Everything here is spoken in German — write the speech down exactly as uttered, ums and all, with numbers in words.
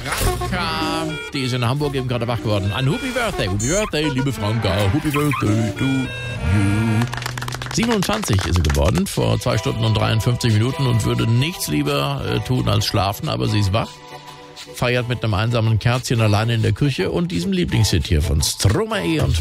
Franka, die ist in Hamburg eben gerade wach geworden. Ein Happy Birthday, Happy Birthday, liebe Franka, Happy Birthday to you. siebenundzwanzig ist sie geworden, vor zwei Stunden und dreiundfünfzig Minuten und würde nichts lieber äh, tun als schlafen, aber sie ist wach. Feiert mit einem einsamen Kerzchen alleine in der Küche und diesem Lieblingshit hier von Stromae und